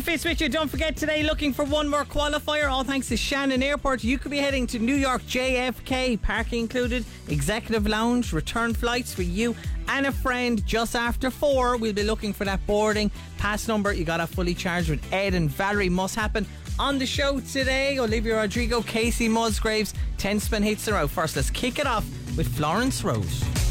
Fitz with you. Don't forget today, looking for one more qualifier. All thanks to Shannon Airport. You could be heading to New York JFK. Parking included, executive lounge, return flights for you and a friend just after 4. We'll be looking for that boarding pass number. You got a fully charged with Ed and Valerie. Must happen on the show today. Olivia Rodrigo, Casey Musgraves, 10 spin hits are out. First, let's kick it off with Florence Rose.